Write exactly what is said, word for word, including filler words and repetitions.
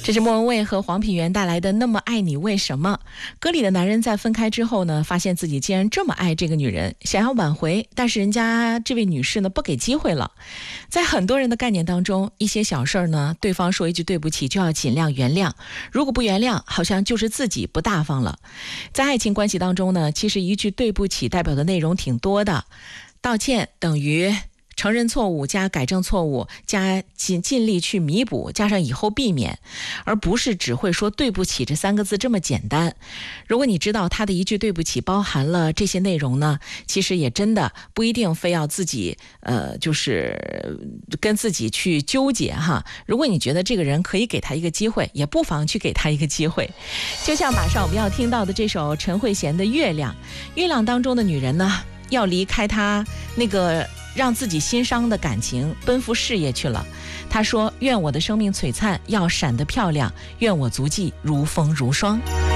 这是莫文蔚和黄品源带来的《那么爱你为什么》。歌里的男人在分开之后呢，发现自己竟然这么爱这个女人，想要挽回，但是人家这位女士呢不给机会了。在很多人的概念当中，一些小事儿呢，对方说一句对不起就要尽量原谅，如果不原谅，好像就是自己不大方了。在爱情关系当中呢，其实一句对不起代表的内容挺多的，道歉等于承认错误加改正错误加尽尽力去弥补加上以后避免，而不是只会说对不起这三个字这么简单。如果你知道他的一句对不起包含了这些内容呢，其实也真的不一定非要自己呃就是跟自己去纠结哈。如果你觉得这个人可以给他一个机会，也不妨去给他一个机会。就像马上我们要听到的这首陈慧娴的《月亮》，月亮当中的女人呢，要离开他那个让自己心伤的感情，奔赴事业去了。他说，愿我的生命璀璨，要闪得漂亮，愿我足迹如风如霜。